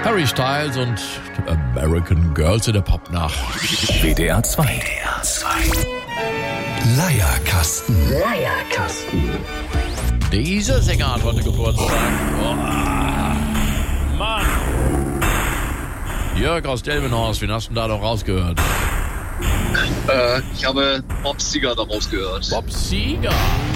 Harry Styles und American Girls in der Popnacht. WDR 2. Leierkasten. Dieser Sänger hat heute Geburtstag. Oh, Mann. Jörg aus Delmenhorst, wen hast du da doch rausgehört? Ich habe Bob Seger daraus gehört. Bob Seger.